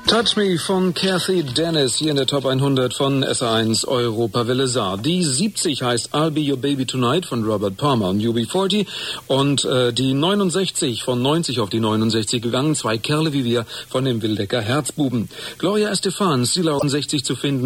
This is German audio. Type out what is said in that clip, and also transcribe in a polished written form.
Touch Me von Kathy Dennis hier in der Top 100 von SR1 Europawelle Saar. Die 70 heißt I'll Be Your Baby Tonight von Robert Palmer und UB40 und die 69 von 90 auf die 69 gegangen, Zwei Kerle wie wir von dem Wildecker Herzbuben. Gloria Estefan, Sila 60 zu finden.